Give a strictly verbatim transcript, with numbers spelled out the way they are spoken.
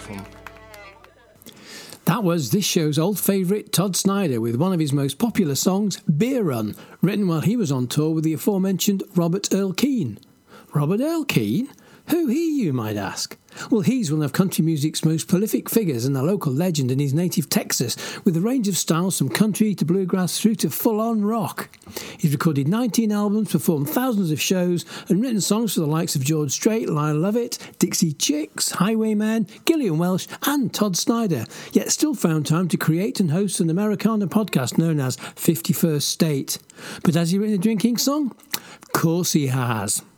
fun. That was this show's old favourite Todd Snider with one of his most popular songs, Beer Run, written while he was on tour with the aforementioned Robert Earl Keen. Robert Earl Keen? Who he, you might ask? Well, he's one of country music's most prolific figures and a local legend in his native Texas, with a range of styles from country to bluegrass through to full-on rock. He's recorded nineteen albums, performed thousands of shows, and written songs for the likes of George Strait, Lyle Lovett, Dixie Chicks, Highwayman, Gillian Welsh, and Todd Snider, yet still found time to create and host an Americana podcast known as fifty-first State. But has he written a drinking song? Of course he has.